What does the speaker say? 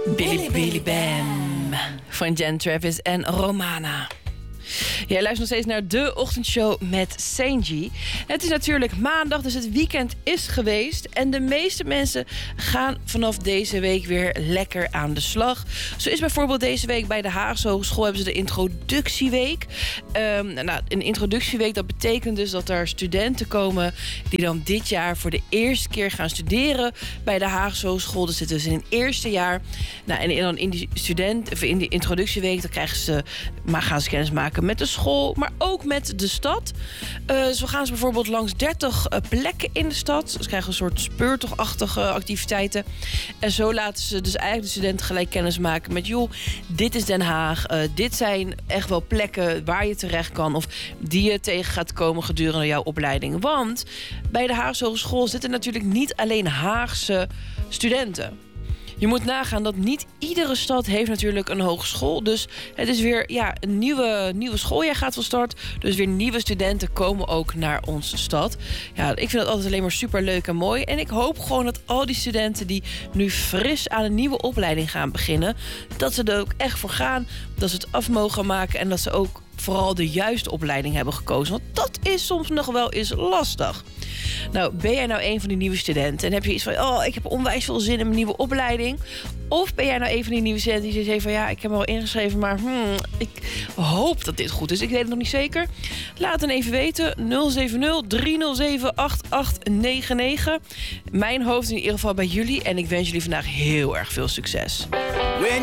Billy Billy Bam van Jen Travis en Romana. Jij luistert nog steeds naar de ochtendshow met Sanji. Het is natuurlijk maandag, dus het weekend is geweest. En de meeste mensen gaan vanaf deze week weer lekker aan de slag. Zo is bijvoorbeeld deze week bij de Haagse Hogeschool hebben ze de introductieweek. Een introductieweek, dat betekent dus dat er studenten komen die dan dit jaar voor de eerste keer gaan studeren bij de Haagse Hogeschool. Dus zitten ze in het eerste jaar. En dan in die introductieweek dan gaan ze kennis maken met de school, maar ook met de stad. Zo gaan ze bijvoorbeeld langs 30 plekken in de stad. Ze krijgen een soort speurtochtachtige activiteiten. En zo laten ze dus eigenlijk de studenten gelijk kennis maken met, joh, dit is Den Haag. Dit zijn echt wel plekken waar je terecht kan of die je tegen gaat komen gedurende jouw opleiding. Want bij de Haagse Hogeschool zitten natuurlijk niet alleen Haagse studenten. Je moet nagaan dat niet iedere stad heeft natuurlijk een hogeschool. Dus het is weer een nieuwe schooljaar gaat van start. Dus weer nieuwe studenten komen ook naar onze stad. Ja, ik vind dat altijd alleen maar super leuk en mooi. En ik hoop gewoon dat al die studenten die nu fris aan een nieuwe opleiding gaan beginnen, dat ze er ook echt voor gaan. Dat ze het af mogen maken en dat ze ook vooral de juiste opleiding hebben gekozen. Want dat is soms nog wel eens lastig. Nou, ben jij nou een van die nieuwe studenten en heb je iets van, ik heb onwijs veel zin in mijn nieuwe opleiding? Of ben jij nou een van die nieuwe studenten die zegt van, ik heb me al ingeschreven, maar ik hoop dat dit goed is. Ik weet het nog niet zeker. Laat het dan even weten. 070-307-8899. Mijn hoofd in ieder geval bij jullie en ik wens jullie vandaag heel erg veel succes.